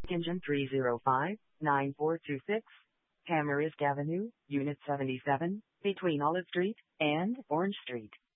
Engine 305-9426, Tamarisk Avenue, Unit 77, between Olive Street and Orange Street.